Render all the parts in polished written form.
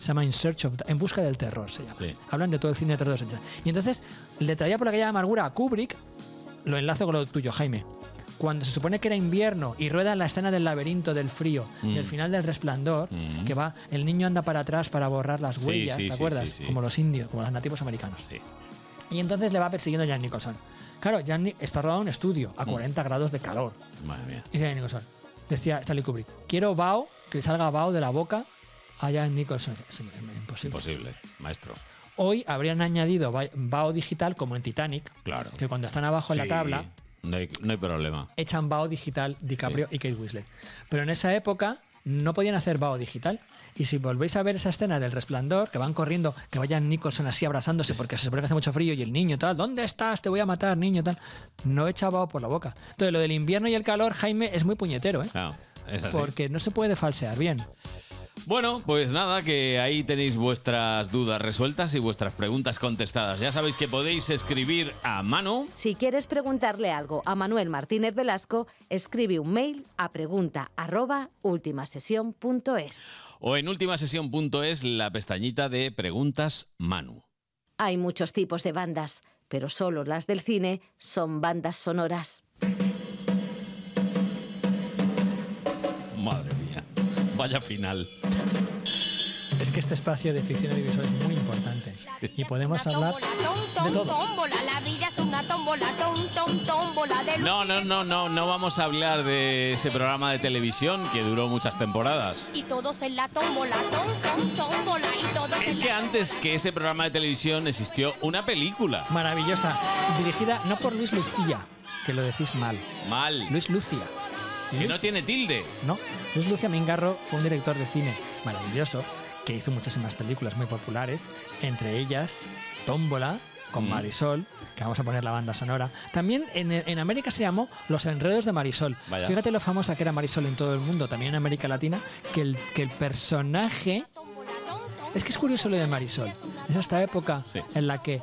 llama En busca del terror, se llama. Sí. Hablan de todo el cine de terror de los 80. Y entonces le traía por la calle de amargura a Kubrick, lo enlazo con lo tuyo, Jaime. Cuando se supone que era invierno y rueda la escena del laberinto del frío, del final del Resplandor, que va, el niño anda para atrás para borrar las huellas, ¿te acuerdas? Sí. Como los indios, como los nativos americanos. Sí. Y entonces le va persiguiendo Jack Nicholson. Claro, Jack está rodado en un estudio a 40 grados de calor. Madre mía. Y dice Jack Nicholson, decía Stanley Kubrick, quiero vaho, que salga vaho de la boca a Jack Nicholson. Es imposible. Imposible, maestro. Hoy habrían añadido vaho digital como en Titanic, Claro. que cuando están abajo en la tabla No hay problema. echan vaho digital DiCaprio y Kate Winslet. Pero en esa época no podían hacer vaho digital. Y si volvéis a ver esa escena del Resplandor, que van corriendo, que vayan Nicholson así abrazándose porque se supone que hace mucho frío y el niño tal, ¿dónde estás? Te voy a matar, niño tal. No echa vaho por la boca. Entonces lo del invierno y el calor, Jaime, es muy puñetero, ¿eh? Claro, es así. Porque no se puede falsear bien. Bueno, pues nada, que ahí tenéis vuestras dudas resueltas y vuestras preguntas contestadas. Ya sabéis que podéis escribir a mano. Si quieres preguntarle algo a Manuel Martínez Velasco, escribe un mail a pregunta@ultimasesión.es. O en ultimasesión.es la pestañita de Preguntas Manu. Hay muchos tipos de bandas, pero solo las del cine son bandas sonoras. Madre mía, vaya final. Es que este espacio de ficción audiovisual es muy importante y podemos hablar de todo. La vida es una tómbola, tómbola de No vamos a hablar de ese programa de televisión que duró muchas temporadas. Y todos en la tómbola, tómbola y todos Es que antes que ese programa de televisión existió una película. Maravillosa, dirigida no por Luis Lucía, que lo decís mal. Mal. Luis Lucia. Que no tiene tilde. No, Luis Lucia Mingarro fue un director de cine maravilloso que hizo muchísimas películas muy populares, entre ellas Tómbola, con Marisol, que vamos a poner la banda sonora. También en América se llamó Los Enredos de Marisol. Vaya. Fíjate lo famosa que era Marisol en todo el mundo, también en América Latina, que el personaje... Es que es curioso lo de Marisol. Es esta época en la que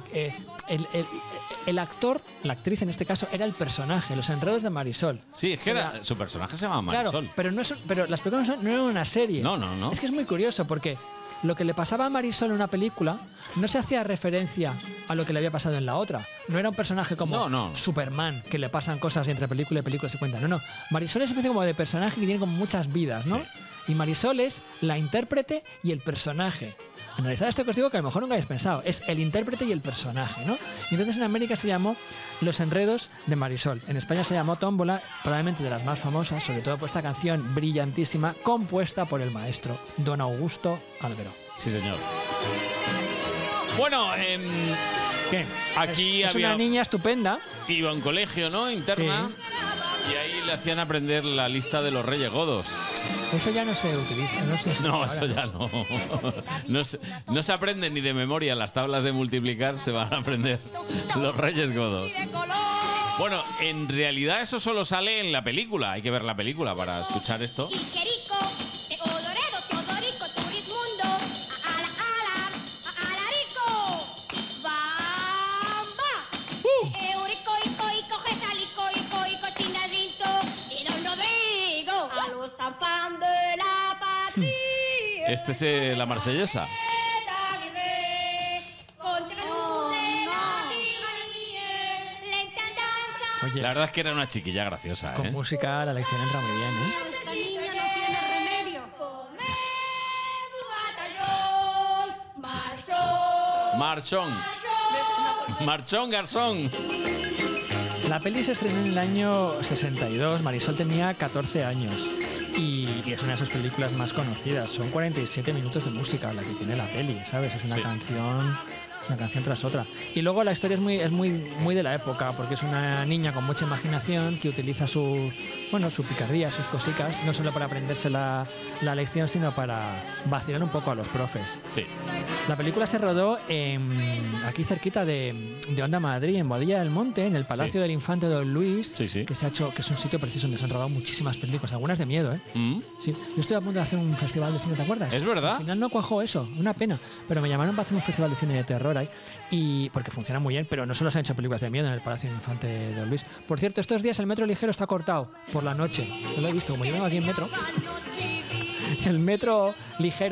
el actor, la actriz en este caso, era el personaje, Los Enredos de Marisol. Sí, es que su personaje se llama Marisol. Claro, pero las películas no eran una serie. No. Es que es muy curioso porque lo que le pasaba a Marisol en una película no se hacía referencia a lo que le había pasado en la otra. No era un personaje como Superman, que le pasan cosas y entre película y película se cuentan. No. Marisol es una especie como de personaje que tiene como muchas vidas, ¿no? Sí. Y Marisol es la intérprete y el personaje. Analizar esto que os digo que a lo mejor nunca habéis pensado. Es el intérprete y el personaje, ¿no? Y entonces en América se llamó Los Enredos de Marisol. En España se llamó Tómbola, probablemente de las más famosas, sobre todo por esta canción brillantísima, compuesta por el maestro Don Augusto Alguero. Sí, señor. Bueno, ¿qué? Aquí es había una niña estupenda. Iba a un colegio, ¿no? Interna. Sí. Y ahí le hacían aprender la lista de los Reyes Godos. Eso ya no se utiliza, no sé. No, eso ya no. No se aprenden ni de memoria las tablas de multiplicar, se van a aprender los Reyes Godos. Bueno, en realidad eso solo sale en la película. Hay que ver la película para escuchar esto. Este es la marsellesa. Oye, la verdad es que era una chiquilla graciosa, con música la lección entra muy bien, ¿eh? Esta niña no tiene remedio. Marchón, garzón. La peli se estrenó en el año 62, Marisol tenía 14 años y es una de sus películas más conocidas. Son 47 minutos de música la que tiene la peli, ¿sabes? Es una canción tras otra. Y luego la historia es muy de la época, porque es una niña con mucha imaginación que utiliza su picardía, sus cositas, no solo para aprenderse la lección, sino para vacilar un poco a los profes. Sí. La película se rodó aquí cerquita de Onda Madrid, en Boadilla del Monte, en el Palacio del Infante Don Luis, que se ha hecho, que es un sitio preciso donde se han rodado muchísimas películas, algunas de miedo, ¿eh? Sí. Yo estoy a punto de hacer un festival de cine, ¿te acuerdas? Es verdad. Al final no cuajó eso, una pena, pero me llamaron para hacer un festival de cine de terror ahí, y porque funciona muy bien, pero no solo se han hecho películas de miedo en el Palacio del Infante Don Luis. Por cierto, estos días el metro ligero está cortado por la noche. Yo lo he visto, como yo vengo aquí en metro. El metro ligero